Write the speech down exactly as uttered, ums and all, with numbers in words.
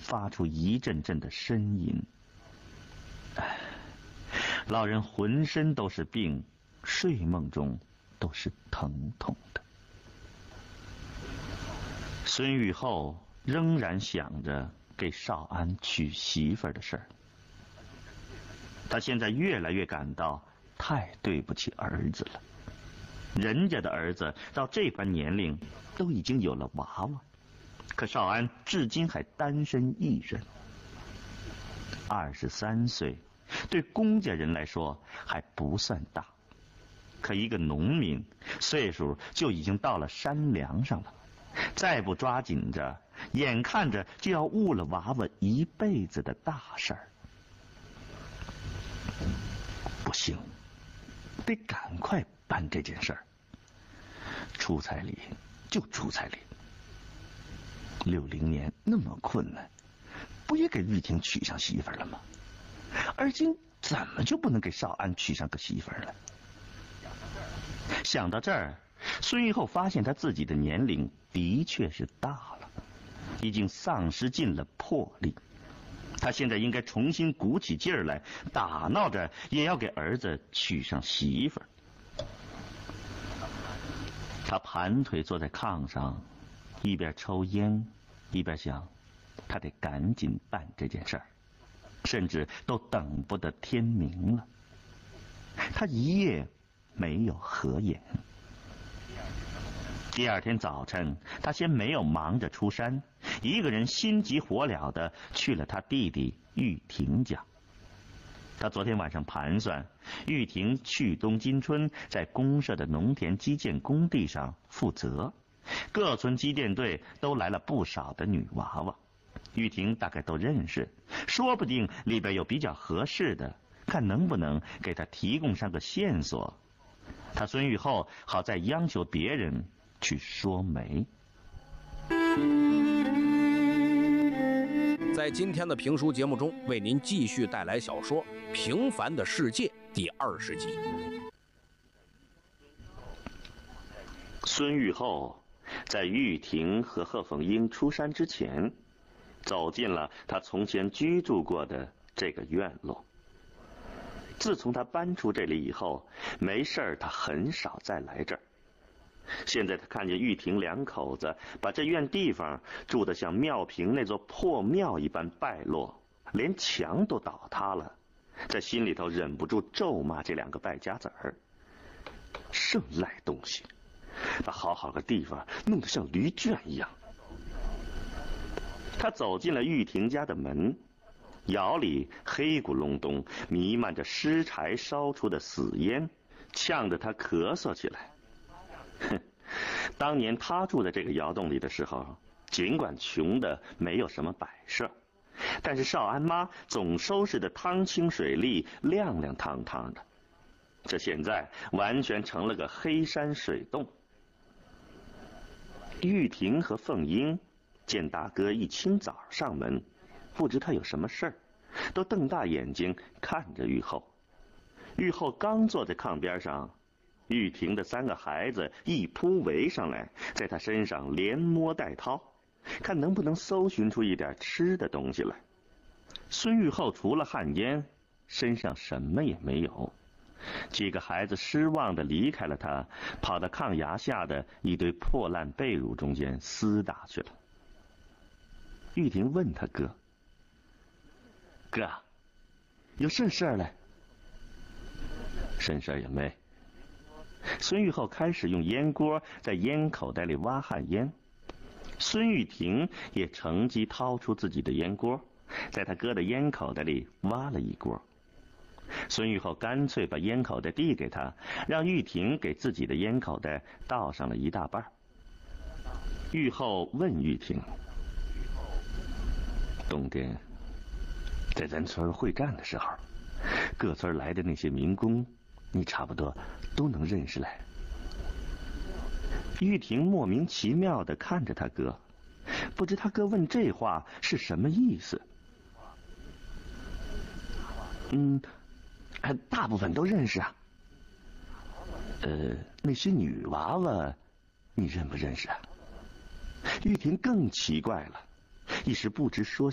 发出一阵阵的呻吟。唉，老人浑身都是病，睡梦中都是疼痛的。孙玉厚仍然想着给少安娶媳妇儿的事儿。他现在越来越感到太对不起儿子了。人家的儿子到这般年龄都已经有了娃娃，可少安至今还单身一人。二十三岁，对公家人来说还不算大，可一个农民岁数就已经到了山梁上了，再不抓紧着，眼看着就要误了娃娃一辈子的大事儿。不行，得赶快办这件事儿。出彩礼就出彩礼，六零年那么困难，不也给玉婷娶上媳妇了吗？而今怎么就不能给少安娶上个媳妇了？想到这儿，孙玉厚发现他自己的年龄的确是大了，已经丧失尽了魄力。他现在应该重新鼓起劲儿来，打闹着也要给儿子娶上媳妇儿。他盘腿坐在炕上，一边抽烟一边想，他得赶紧办这件事儿，甚至都等不得天明了。他一夜没有合眼。第二天早晨，他先没有忙着出山，一个人心急火燎地去了他弟弟玉婷家。他昨天晚上盘算，玉婷去冬今春在公社的农田基建工地上负责，各村机电队都来了不少的女娃娃，玉婷大概都认识，说不定里边有比较合适的，看能不能给他提供上个线索，他孙玉厚好再央求别人去说媒。 在今天的评书节目中，为您继续带来小说《平凡的世界》第二十集。 孙玉厚在玉婷和贺凤英出山之前，走进了他从前居住过的这个院落。自从他搬出这里以后，没事儿他很少再来这儿。现在他看见玉婷两口子把这院地方住得像庙坪那座破庙一般败落，连墙都倒塌了，在心里头忍不住咒骂这两个败家子儿，剩赖东西，把好好个地方弄得像驴圈一样。他走进了玉婷家的门，窑里黑咕隆咚弥漫着湿柴烧出的死烟，呛得他咳嗽起来。哼，当年他住在这个窑洞里的时候，尽管穷的没有什么摆设，但是少安妈总收拾的汤清水丽，亮亮堂堂的。这现在完全成了个黑山水洞。玉婷和凤英见大哥一清早上门，不知他有什么事儿，都瞪大眼睛看着玉厚。玉厚刚坐在炕边上，玉婷的三个孩子一扑围上来，在他身上连摸带掏，看能不能搜寻出一点吃的东西来。孙玉厚除了旱烟，身上什么也没有。几个孩子失望地离开了他，跑到炕牙下的一堆破烂被褥中间厮打去了。玉婷问他哥：“哥，有甚事儿嘞？”“甚事儿也没。”孙玉厚开始用烟锅在烟口袋里挖旱烟，孙玉婷也乘机掏出自己的烟锅，在他哥的烟口袋里挖了一锅。孙玉厚干脆把烟口袋递给他，让玉婷给自己的烟口袋倒上了一大半。玉厚问玉婷：“冬天在咱村会战的时候，各村来的那些民工，你差不多都能认识来？”玉婷莫名其妙地看着他哥，不知他哥问这话是什么意思。嗯，大部分都认识啊。呃，那些女娃娃，你认不认识啊？玉婷更奇怪了，一时不知说